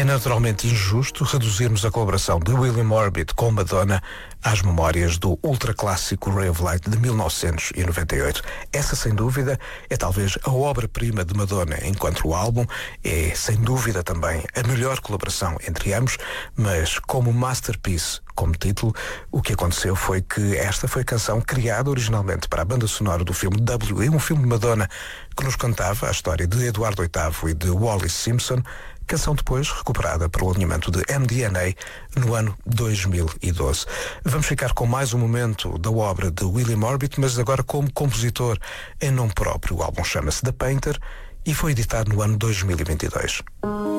É naturalmente injusto reduzirmos a colaboração de William Orbit com Madonna às memórias do ultraclássico Ray of Light de 1998. Essa, sem dúvida, é talvez a obra-prima de Madonna, enquanto o álbum é, sem dúvida, também a melhor colaboração entre ambos, mas como masterpiece, como título, o que aconteceu foi que esta foi a canção criada originalmente para a banda sonora do filme W.E., um filme de Madonna que nos contava a história de Eduardo VIII e de Wallis Simpson, canção depois recuperada pelo alinhamento de MDNA no ano 2012. Vamos ficar com mais um momento da obra de William Orbit, mas agora como compositor em nome próprio. O álbum chama-se The Painter e foi editado no ano 2022.